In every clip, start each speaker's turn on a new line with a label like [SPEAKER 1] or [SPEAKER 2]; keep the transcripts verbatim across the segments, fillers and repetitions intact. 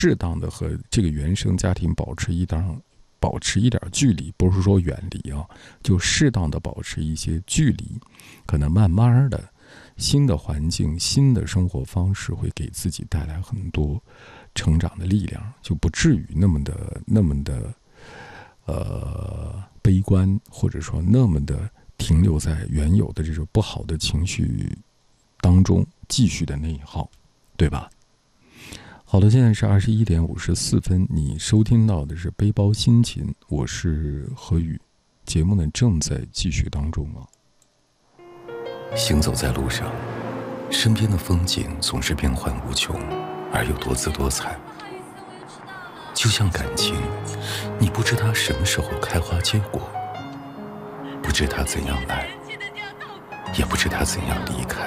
[SPEAKER 1] 适当的和这个原生家庭保持一点保持一点距离，不是说远离啊，就适当的保持一些距离，可能慢慢的新的环境、新的生活方式会给自己带来很多成长的力量，就不至于那么的那么的呃悲观，或者说那么的停留在原有的这种不好的情绪当中继续的内耗，对吧？好的，现在是二十一点五十四分，你收听到的是背包心情，我是何宇，节目呢正在继续当中啊。
[SPEAKER 2] 行走在路上，身边的风景总是变幻无穷，而又多姿多彩。就像感情，你不知它什么时候开花结果，不知它怎样来，也不知它怎样离开。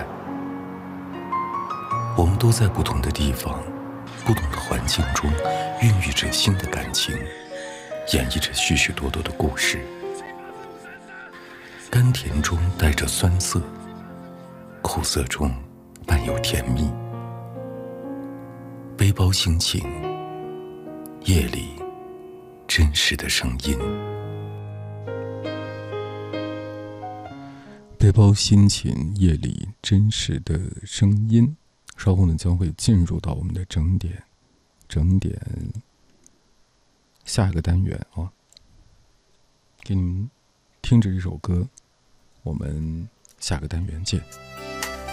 [SPEAKER 2] 我们都在不同的地方，不同的环境中孕育着新的感情，演绎着许许多多的故事。甘甜中带着酸涩，苦涩中伴有甜蜜。背包心情，夜里真实的声音。
[SPEAKER 1] 背包心情，夜里真实的声音。稍后呢，将会进入到我们的整点，整点下一个单元啊，给你们听着这首歌，我们下个单元见。